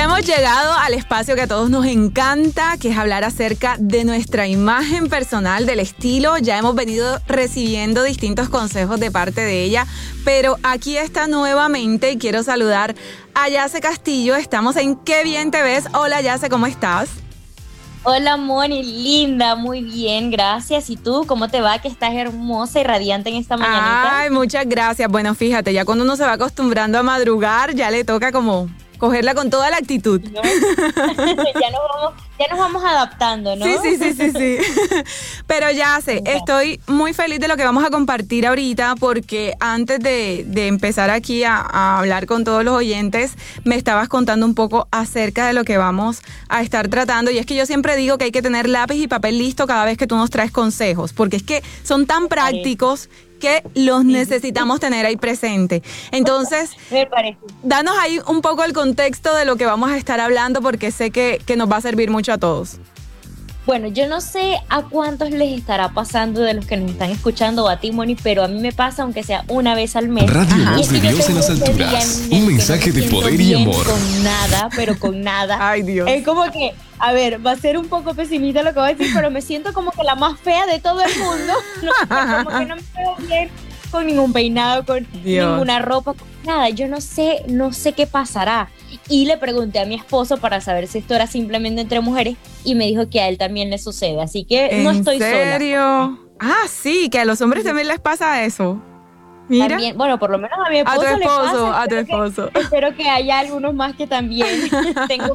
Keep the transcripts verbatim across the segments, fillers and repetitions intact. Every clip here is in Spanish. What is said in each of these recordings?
Hemos llegado al espacio que a todos nos encanta, que es hablar acerca de nuestra imagen personal, del estilo. Ya hemos venido recibiendo distintos consejos de parte de ella, pero aquí está nuevamente y quiero saludar a Yace Castillo. Estamos en Qué Bien Te Ves. Hola Yace, ¿cómo estás? Hola Moni, linda, muy bien, gracias. ¿Y tú cómo te va? Que estás hermosa y radiante en esta mañanita. Ay, muchas gracias. Bueno, fíjate, ya cuando uno se va acostumbrando a madrugar, ya le toca como cogerla con toda la actitud. ¿No? ya, nos vamos, ya nos vamos adaptando, ¿no? Sí, sí, sí, sí, sí. Pero ya sé, estoy muy feliz de lo que vamos a compartir ahorita, porque antes de, de empezar aquí a, a hablar con todos los oyentes, me estabas contando un poco acerca de lo que vamos a estar tratando. Y es que yo siempre digo que hay que tener lápiz y papel listo cada vez que tú nos traes consejos, porque es que son tan prácticos que los necesitamos tener ahí presente. Entonces, me parece. Danos ahí un poco el contexto de lo que vamos a estar hablando, porque sé que, que nos va a servir mucho a todos. Bueno, yo no sé a cuántos les estará pasando de los que nos están escuchando o a ti, Moni, pero a mí me pasa aunque sea una vez al mes. Radio Ajá. Voz de Dios en las alturas. Un mensaje de poder y amor. Con nada, pero con nada. Ay, Dios. Es como que, a ver, va a ser un poco pesimista lo que voy a decir, pero me siento como que la más fea de todo el mundo. No, como que no me veo bien con ningún peinado, con Dios. Ninguna ropa, con nada. Yo no sé, no sé qué pasará. Y le pregunté a mi esposo para saber si esto era simplemente entre mujeres y me dijo que a él también le sucede, así que no estoy sola. ¿En serio? Ah, sí, que a los hombres también les pasa eso. Mira. También, bueno, por lo menos a mi esposo, a tu esposo le pasa. A tu esposo. Que, espero que haya algunos más que también tengo.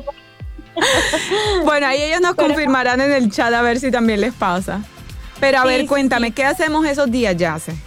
Bueno, ahí ellos nos Pero confirmarán en el chat a ver si también les pasa. Pero a sí, ver, cuéntame, sí. ¿Qué hacemos esos días, Yace?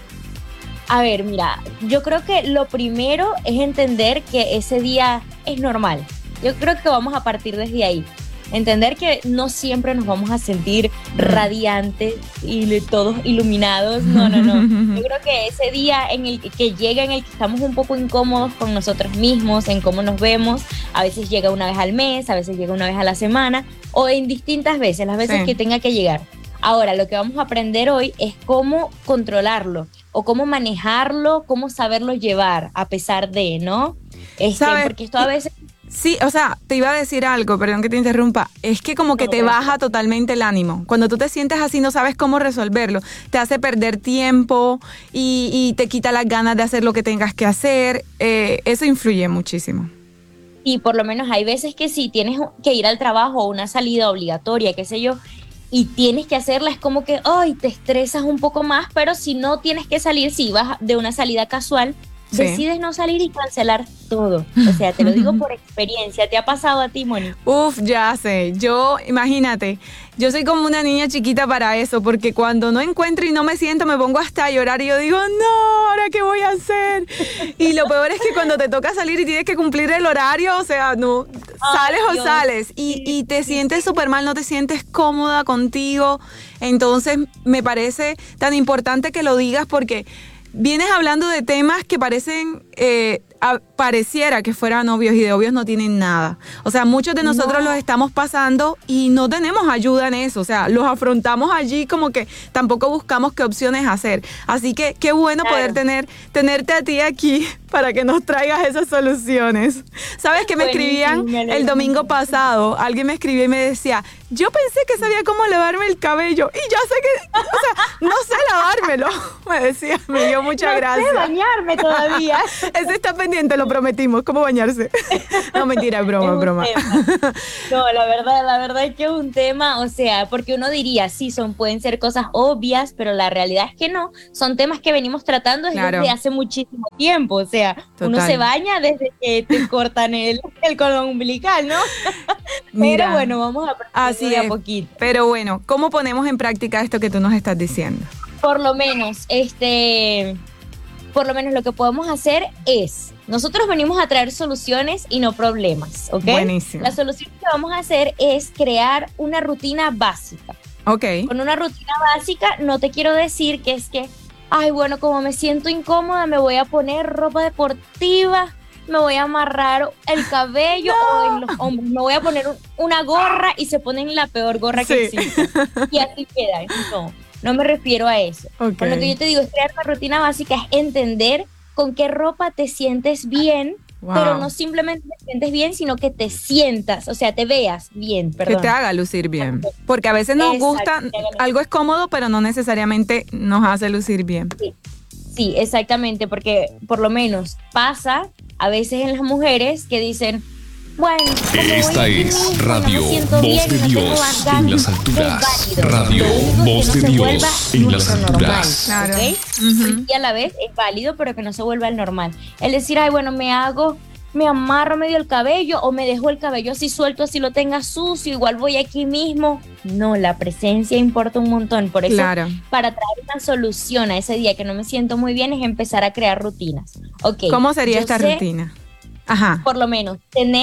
A ver, mira, yo creo que lo primero es entender que ese día es normal. Yo creo que vamos a partir desde ahí. Entender que no siempre nos vamos a sentir radiantes y todos iluminados. No, no, no. Yo creo que ese día en el que llega, en el que estamos un poco incómodos con nosotros mismos, en cómo nos vemos, a veces llega una vez al mes, a veces llega una vez a la semana, o en distintas veces, las veces sí. que tenga que llegar. Ahora, lo que vamos a aprender hoy es cómo controlarlo, o cómo manejarlo, cómo saberlo llevar, a pesar de, ¿no? Este, porque esto a veces... Sí, o sea, te iba a decir algo, perdón que te interrumpa, es que como que te baja totalmente el ánimo. Cuando tú te sientes así no sabes cómo resolverlo, te hace perder tiempo y, y te quita las ganas de hacer lo que tengas que hacer, eh, eso influye muchísimo. Y por lo menos hay veces que si tienes que ir al trabajo o una salida obligatoria, qué sé yo, y tienes que hacerla, es como que, ay, te estresas un poco más, pero si no tienes que salir, si vas de una salida casual, sí. decides no salir y cancelar todo. O sea, te lo digo por experiencia. ¿Te ha pasado a ti, Moni? Uf, ya sé. Yo, imagínate, yo soy como una niña chiquita para eso, porque cuando no encuentro y no me siento, me pongo hasta a llorar y yo digo, no, ¿ahora qué voy a hacer? Y lo peor es que cuando te toca salir y tienes que cumplir el horario, o sea, no, Ay, sales Dios. o sales y, y te sientes súper mal, no te sientes cómoda contigo. Entonces, me parece tan importante que lo digas porque vienes hablando de temas que parecen, eh, a, pareciera que fueran obvios y de obvios no tienen nada. O sea, muchos de nosotros no. los estamos pasando y no tenemos ayuda en eso. O sea, los afrontamos allí como que tampoco buscamos qué opciones hacer. Así que qué bueno claro. poder tener, tenerte a ti aquí para que nos traigas esas soluciones. ¿Sabes qué me escribían el domingo pasado? Alguien me escribió y me decía, yo pensé que sabía cómo lavarme el cabello y ya sé que, o sea, no sé lavármelo. Me decía, me dio mucha no gracia. No sé bañarme todavía. Ese está pendiente, lo prometimos. ¿Cómo bañarse? No, mentira, es broma, es broma. Tema. No, la verdad, la verdad es que es un tema, o sea, porque uno diría, sí, son, pueden ser cosas obvias, pero la realidad es que no. Son temas que venimos tratando desde claro. hace muchísimo tiempo, o sea, Total. uno se baña desde que te cortan el, el cordón umbilical, ¿no? Mira, pero bueno, vamos a así a poquito. Pero bueno, ¿cómo ponemos en práctica esto que tú nos estás diciendo? Por lo menos, este, por lo menos lo que podemos hacer es, nosotros venimos a traer soluciones y no problemas, ¿ok? Buenísimo. La solución que vamos a hacer es crear una rutina básica. Ok. Con una rutina básica no te quiero decir que es que, ay, bueno, como me siento incómoda, me voy a poner ropa deportiva, me voy a amarrar el cabello no. o en los hombros, me voy a poner un, una gorra y se ponen la peor gorra sí. que existe. Y así quedan. No, no me refiero a eso. Okay. Con lo que yo te digo es crear una rutina básica, es entender con qué ropa te sientes bien Wow. Pero no simplemente te sientes bien, sino que te sientas, o sea, te veas bien, perdón. Que te haga lucir bien. Porque a veces nos Exacto, gusta, algo es cómodo, pero no necesariamente nos hace lucir bien. Sí. Sí, exactamente, porque por lo menos pasa a veces en las mujeres que dicen, bueno, como Esta voy aquí es mismo, Radio no me siento Voz bien, de no tengo Dios ganas, en las es alturas. válido. Radio Lo único que Voz no de se Dios vuelva en nuestro las alturas. normal, Claro. ¿ok? Ujú. Y a la vez es válido, pero que no se vuelva el normal. El decir, ay, bueno, me hago, me amarro medio el cabello o me dejo el cabello así suelto, así lo tenga sucio, igual voy aquí mismo. No, la presencia importa un montón. Por eso, Claro. para traer una solución a ese día que no me siento muy bien es empezar a crear rutinas. Ok. ¿Cómo sería yo esta sé, rutina? Ajá. por lo menos, tener